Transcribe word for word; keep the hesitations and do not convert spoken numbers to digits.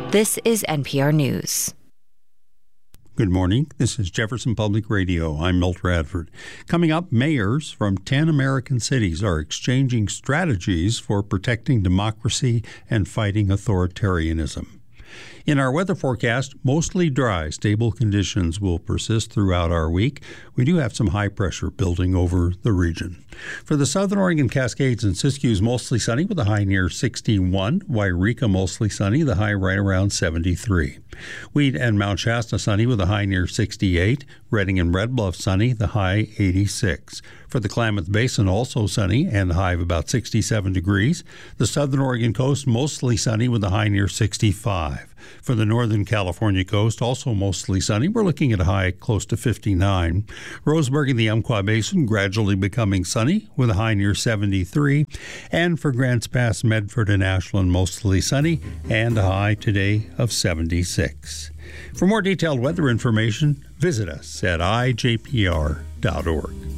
This is N P R News. Good morning. This is Jefferson Public Radio. I'm Milt Radford. Coming up, mayors from ten American cities are exchanging strategies for protecting democracy and fighting authoritarianism. In our weather forecast, mostly dry, stable conditions will persist throughout our week. We do have some high pressure building over the region. For the Southern Oregon Cascades and Siskiyous, mostly sunny with a high near sixty-one. Wairika, mostly sunny, the high right around seventy-three. Weed and Mount Shasta, sunny with a high near sixty-eight. Redding and Red Bluff, sunny, the high eighty-six. For the Klamath Basin, also sunny and the high of about sixty-seven degrees. The Southern Oregon coast, mostly sunny with a high near sixty-five. For the Northern California coast, also mostly sunny. We're looking at a high close to fifty-nine. Roseburg and the Umpqua Basin gradually becoming sunny with a high near seventy-three. And for Grants Pass, Medford, and Ashland, mostly sunny and a high today of seventy-six. For more detailed weather information, visit us at I J P R dot org.